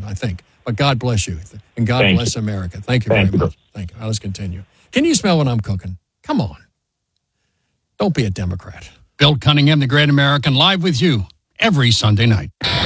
I think. But God bless you, and God bless America. Thank you very much. Thank you. Let's continue. Can you smell what I'm cooking? Come on. Don't be a Democrat. Bill Cunningham, the Great American, live with you every Sunday night.